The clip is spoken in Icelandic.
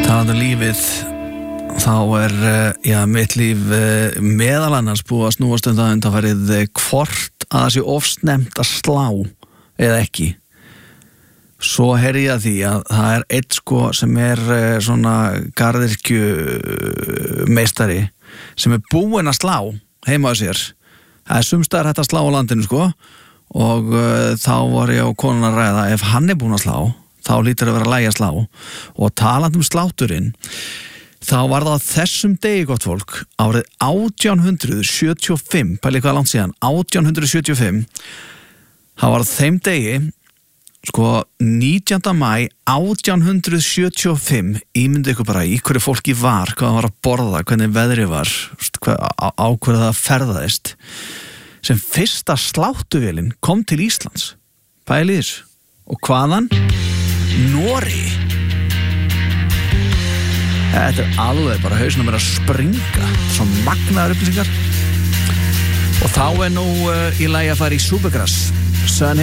Talandi lífið þá mitt líf meðal annars búið að snúast það undanfarið hvort að það sé ofsnemmt að slá eða ekki. Svo heyri ég að því að það einn sem svona garðyrkju meistari sem búinn að slá heima á sér. Það sumstaðar hægt að slá á landinu og þá var ég á konuna að ræða ef hann búinn að slá þá lítur að vera lægi að slá og talandi slátturinn þá var það á þessum degi gott fólk árið 1875 pælið hvað langt síðan 1875 þá var þeim degi 19. maí 1875 ímyndið ykkur bara í hverju fólki var hvað það var að borða, hvernig veðrið var á hverju það ferðaðist sem fyrsta sláttuvélin kom til Íslands pælið þessu og hvaðan? Noregi. Þetta alveg bara hausnum að springa svo magnaðar upplýsingar og þá nú í lagi að fara í Supergrass Sun